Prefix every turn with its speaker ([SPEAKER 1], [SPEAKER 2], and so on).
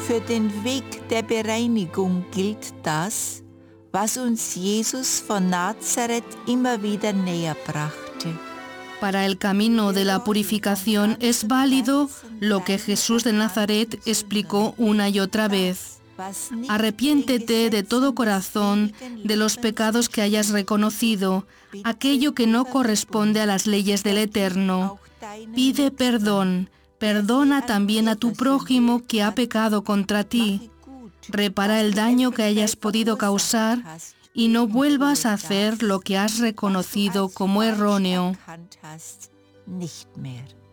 [SPEAKER 1] Für den Weg der Bereinigung gilt das, was uns Jesus von Nazareth immer wieder näher brachte.
[SPEAKER 2] Para el camino de la purificación es válido lo que Jesús de Nazaret explicó una y otra vez. Arrepiéntete de todo corazón de los pecados que hayas reconocido, aquello que no corresponde a las leyes del Eterno. Pide perdón, perdona también a tu prójimo que ha pecado contra ti. Repara el daño que hayas podido causar y no vuelvas a hacer lo que has reconocido como erróneo.
[SPEAKER 1] Nicht mehr.